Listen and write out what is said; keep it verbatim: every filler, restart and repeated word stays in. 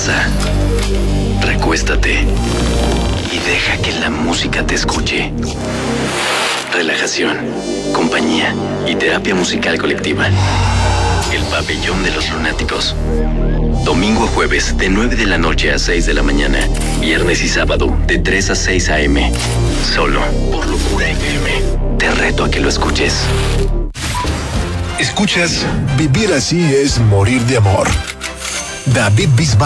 casa. Recuéstate y deja que la música te escuche. Relajación, compañía y terapia musical colectiva. El Pabellón de los Lunáticos. Domingo a jueves de nueve de la noche a seis de la mañana. Viernes y sábado de tres a seis a eme. Solo por Locura F M. Te reto a que lo escuches. Escuchas Vivir así es morir de amor. David Bisbal.